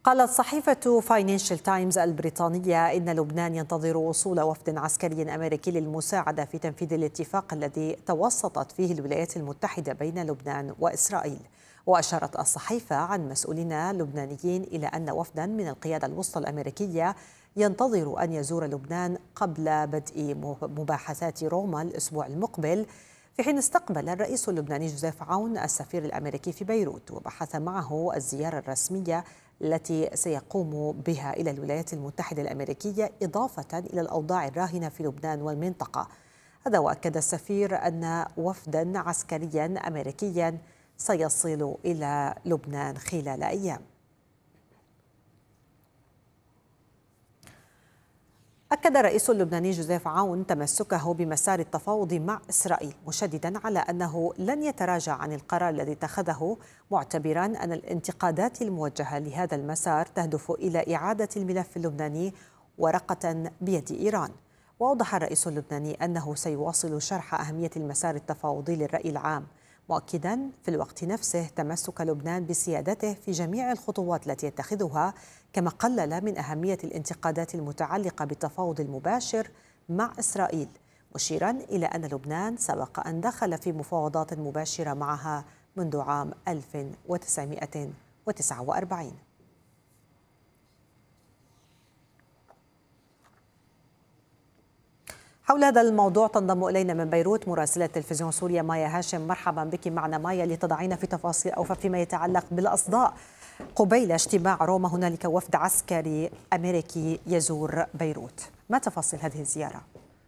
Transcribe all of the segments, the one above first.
قالت صحيفة فاينانشال تايمز البريطانية إن لبنان ينتظر وصول وفد عسكري أمريكي للمساعدة في تنفيذ الاتفاق الذي توسطت فيه الولايات المتحدة بين لبنان وإسرائيل. وأشارت الصحيفة عن مسؤولين لبنانيين إلى أن وفدا من القيادة الوسطى الأمريكية ينتظر أن يزور لبنان قبل بدء مباحثات روما الأسبوع المقبل، في حين استقبل الرئيس اللبناني جوزيف عون السفير الأمريكي في بيروت وبحث معه الزيارة الرسمية التي سيقوم بها إلى الولايات المتحدة الأمريكية إضافة إلى الأوضاع الراهنة في لبنان والمنطقة. هذا وأكد السفير أن وفدا عسكريا أمريكيا سيصل إلى لبنان خلال أيام. أكد الرئيس اللبناني جوزيف عون تمسكه بمسار التفاوض مع إسرائيل، مشددا على أنه لن يتراجع عن القرار الذي اتخذه، معتبرا أن الانتقادات الموجهة لهذا المسار تهدف إلى إعادة الملف اللبناني ورقة بيد إيران. وأوضح الرئيس اللبناني أنه سيواصل شرح أهمية المسار التفاوضي للرأي العام، مؤكدا في الوقت نفسه تمسك لبنان بسيادته في جميع الخطوات التي يتخذها، كما قلل من أهمية الانتقادات المتعلقة بالتفاوض المباشر مع إسرائيل، مشيرا إلى أن لبنان سبق أن دخل في مفاوضات مباشرة معها منذ عام 1949. حول هذا الموضوع تنضم إلينا من بيروت مراسلة تلفزيون سوريا مايا هاشم. مرحبا بك معنا مايا لتضعين في تفاصيل أو فيما يتعلق بالأصداء قبيل اجتماع روما. هنالك وفد عسكري أمريكي يزور بيروت، ما تفاصيل هذه الزيارة؟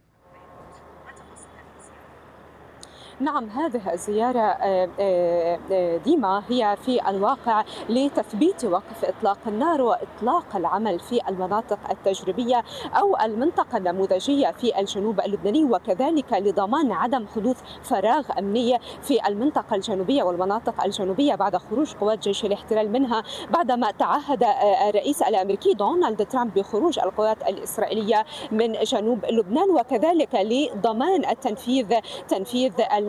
نعم، هذه الزيارة ديما هي في الواقع لتثبيت وقف إطلاق النار وإطلاق العمل في المناطق التجريبية أو المنطقة النموذجية في الجنوب اللبناني، وكذلك لضمان عدم حدوث فراغ أمني في المنطقة الجنوبية والمناطق الجنوبية بعد خروج قوات جيش الاحتلال منها، بعدما تعهد الرئيس الأمريكي دونالد ترامب بخروج القوات الإسرائيلية من جنوب لبنان، وكذلك لضمان تنفيذ